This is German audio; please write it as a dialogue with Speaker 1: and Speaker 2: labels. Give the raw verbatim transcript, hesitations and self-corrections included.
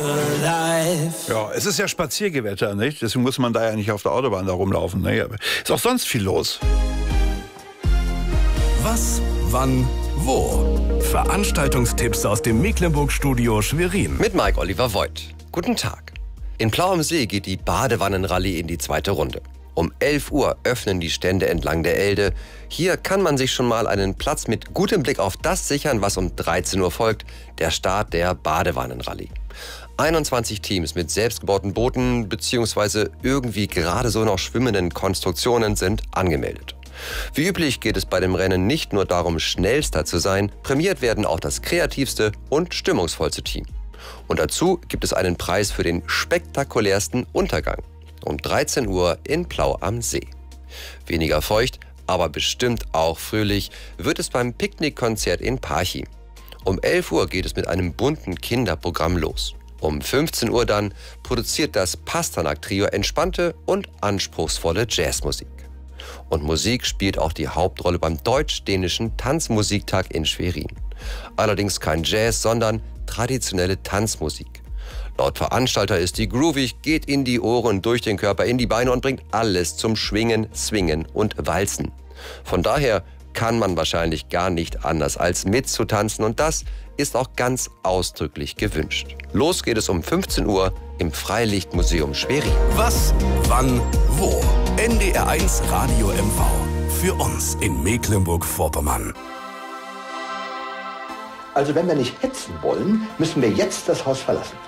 Speaker 1: Ja, es ist ja Spaziergewetter, nicht? Deswegen muss man da ja nicht auf der Autobahn da rumlaufen. Ne? Aber ist auch sonst viel los.
Speaker 2: Was, wann, wo? Veranstaltungstipps aus dem Mecklenburg-Studio Schwerin.
Speaker 3: Mit Mike Oliver Voigt. Guten Tag. In Plau am See geht die Badewannenrallye in die zweite Runde. Um elf Uhr öffnen die Stände entlang der Elde. Hier kann man sich schon mal einen Platz mit gutem Blick auf das sichern, was um dreizehn Uhr folgt, der Start der Badewannenrallye. einundzwanzig Teams mit selbstgebauten Booten bzw. irgendwie gerade so noch schwimmenden Konstruktionen sind angemeldet. Wie üblich geht es bei dem Rennen nicht nur darum, schnellster zu sein, prämiert werden auch das kreativste und stimmungsvollste Team. Und dazu gibt es einen Preis für den spektakulärsten Untergang. Um dreizehn Uhr in Plau am See. Weniger feucht, aber bestimmt auch fröhlich wird es beim Picknickkonzert in Parchim. Um elf Uhr geht es mit einem bunten Kinderprogramm los. Um fünfzehn Uhr dann produziert das Pasternak-Trio entspannte und anspruchsvolle Jazzmusik. Und Musik spielt auch die Hauptrolle beim deutsch-dänischen Tanzmusiktag in Schwerin. Allerdings kein Jazz, sondern traditionelle Tanzmusik. Laut Veranstalter ist die groovig, geht in die Ohren, durch den Körper, in die Beine und bringt alles zum Schwingen, Swingen und Walzen. Von daher kann man wahrscheinlich gar nicht anders als mitzutanzen und das ist auch ganz ausdrücklich gewünscht. Los geht es um fünfzehn Uhr im Freilichtmuseum Schwerin.
Speaker 2: Was, wann, wo? N D R eins Radio M V. Für uns in Mecklenburg-Vorpommern.
Speaker 4: Also wenn wir nicht hetzen wollen, müssen wir jetzt das Haus verlassen.